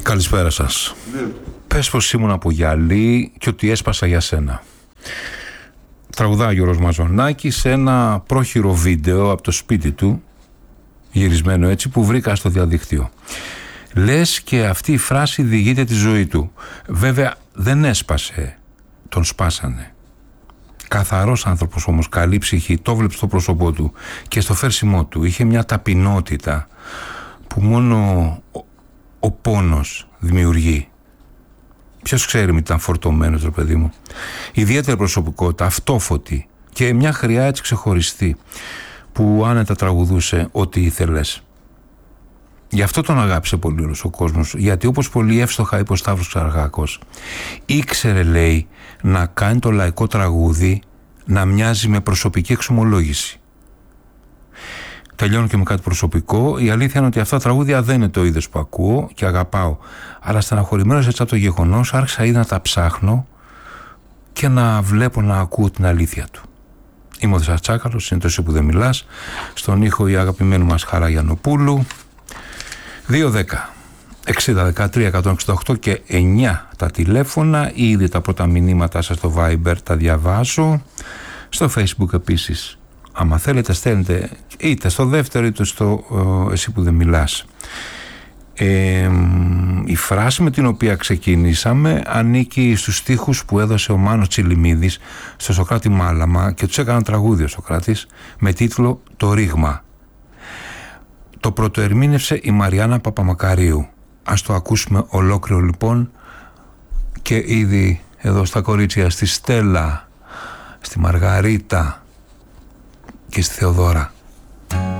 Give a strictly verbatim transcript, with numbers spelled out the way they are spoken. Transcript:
Καλησπέρα σας. Ναι. Πες πως ήμουν από γυαλί και ότι έσπασα για σένα. Τραγουδάει ο Γιώργος Μαζονάκης σε ένα πρόχειρο βίντεο από το σπίτι του, γυρισμένο έτσι, που βρήκα στο διαδίκτυο. Λες και αυτή η φράση διηγείται τη ζωή του. Βέβαια δεν έσπασε, τον σπάσανε. Καθαρός άνθρωπος όμως, καλή ψυχή, το βλέπεις στο πρόσωπό του και στο φέρσιμό του. Είχε μια ταπεινότητα που μόνο ο, ο πόνος δημιουργεί. Ποιος ξέρει, μη ήταν φορτωμένος, ρε παιδί μου. Ιδιαίτερη προσωπικότητα, αυτόφωτη και μια χρειά έτσι ξεχωριστή, που άνετα τραγουδούσε ό,τι ήθελες. Γι' αυτό τον αγάπησε πολύ όλος ο κόσμος, γιατί όπως πολύ εύστοχα είπε ο Σταύρος Ξαρχάκος, ήξερε, λέει, να κάνει το λαϊκό τραγούδι να μοιάζει με προσωπική εξομολόγηση. Τελειώνω και με κάτι προσωπικό. Η αλήθεια είναι ότι αυτά τα τραγούδια δεν είναι το είδος που ακούω και αγαπάω. Αλλά στεναχωρημένος έτσι από το γεγονός, άρχισα ήδη να τα ψάχνω και να βλέπω, να ακούω την αλήθεια του. Είμαι ο Δεσσάς Τσάκαλος, είναι το Εσύ που δεν μιλάς. Στον ήχο η αγαπημένη μας Χαρά Γιαννοπούλου. δύο δέκα εξήντα δεκατρία εκατόν εξήντα οκτώ και εννιά τα τηλέφωνα. Ήδη τα πρώτα μηνύματα σας στο Viber τα διαβάζω. Στο Facebook επίσης, άμα θέλετε, στέλνετε είτε στο δεύτερο είτε στο ε, Εσύ που δεν μιλάς. Ε, η φράση με την οποία ξεκινήσαμε ανήκει στους στίχους που έδωσε ο Μάνος Τσιλιμίδης στο Σωκράτη Μάλαμα και τους έκανε τραγούδι ο Σωκράτης με τίτλο «Το ρήγμα». Το πρωτοερμήνευσε η Μαριάννα Παπαμακαρίου. Ας το ακούσουμε ολόκληρο λοιπόν, και ήδη εδώ στα κορίτσια, στη Στέλλα, στη Μαργαρίτα και στη Θεοδώρα.